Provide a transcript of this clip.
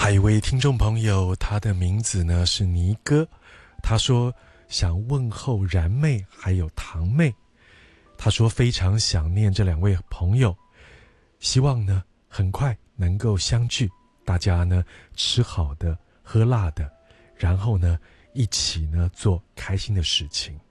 还有一位听众朋友，他的名字呢是尼哥，他说想问候然妹还有堂妹，他说非常想念这两位朋友，希望呢很快能够相聚，大家呢吃好的喝辣的，然后呢一起呢做开心的事情。